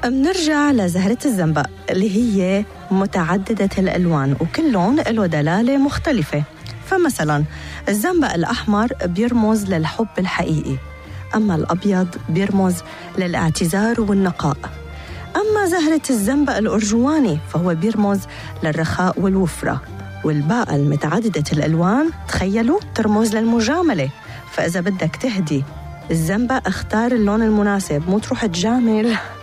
بنرجع لزهرة الزنبق اللي هي متعددة الألوان وكل لون له دلالة مختلفة. فمثلا الزنبق الأحمر بيرمز للحب الحقيقي، أما الأبيض بيرمز للاعتذار والنقاء. أما زهرة الزنبق الأرجواني فهو بيرمز للرخاء والوفرة. والباقة المتعددة الألوان تخيلوا ترمز للمجاملة. فإذا بدك تهدي الزنبق اختار اللون المناسب، مو تروح تجامل